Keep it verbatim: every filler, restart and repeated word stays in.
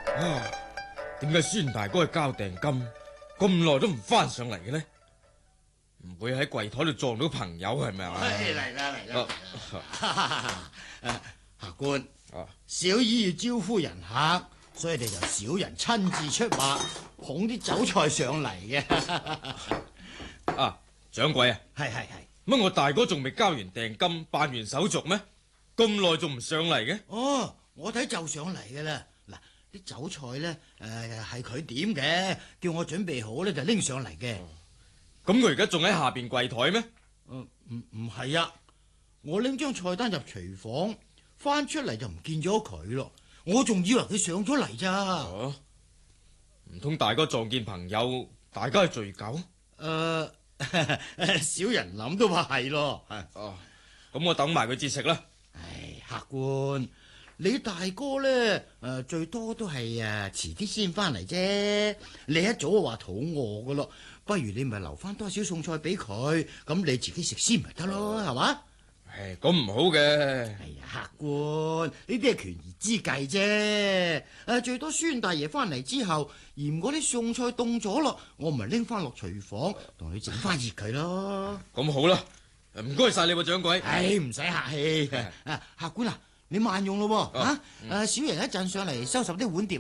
啊，點解孫大哥去交訂金咁耐都唔翻上嚟嘅呢？唔會喺櫃台度撞到朋友係咪啊？ 嚟啦嚟啦！客官， 啊， 小姨要招呼人客，所以你就小人親自出馬捧啲酒菜上嚟嘅。 啊，掌櫃啊， 係係係。 乜我大哥仲未交完訂金，辦完手續咩？咁耐仲唔上嚟嘅？ 哦，我睇就上嚟嘅啦。嗱，啲酒菜咧，誒係佢點嘅，叫我準備好咧就拎上嚟嘅。 咁佢而家仲喺下邊櫃台咩？ 唔唔唔係啊！我拎張菜單入廚房，翻出嚟就唔見咗佢咯。我仲以為佢上咗嚟咋。 哦，唔通大哥撞見朋友，大家係醉酒？ 誒、呃，小人諗都話係咯。 哦，咁我等埋佢節食啦。 唉，客官，你大哥咧誒、呃、最多都係誒遲啲先翻嚟啫。你一早就話肚餓噶咯，不如你咪留翻多少餸菜俾佢，咁你自己食先咪得咯，係嘛？ 唉，咁唔好嘅。 哎呀，客官，呢啲係權宜之計啫。誒，最多孫大爺翻嚟之後，嫌嗰啲餸菜凍咗咯，我咪拎翻落廚房同佢整翻熱佢咯。 咁好啦，唔該晒你喎，掌櫃。 唉，唔使客氣。啊，客官啊，你慢用咯，吓、啊。誒、嗯，小爺一陣上嚟收拾啲碗碟。